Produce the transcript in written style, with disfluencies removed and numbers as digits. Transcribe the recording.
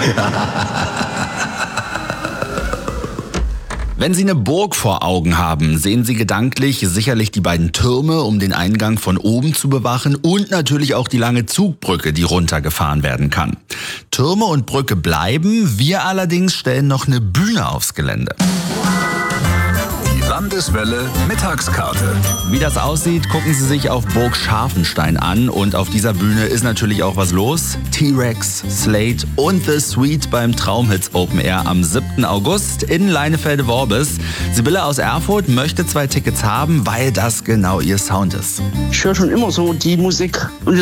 Wenn Sie eine Burg vor Augen haben, sehen Sie gedanklich sicherlich die beiden Türme, um den Eingang von oben zu bewachen und natürlich auch die lange Zugbrücke, die runtergefahren werden kann. Türme und Brücke bleiben, wir allerdings stellen noch eine Bühne aufs Gelände. Landeswelle Mittagskarte. Wie das aussieht, gucken Sie sich auf Burg Scharfenstein an und auf dieser Bühne ist natürlich auch was los. T-Rex, Slate und The Sweet beim Traumhits Open Air am 7. August in Leinefelde-Worbis. Sibylle aus Erfurt möchte 2 Tickets haben, weil das genau ihr Sound ist. Ich höre schon immer so die Musik und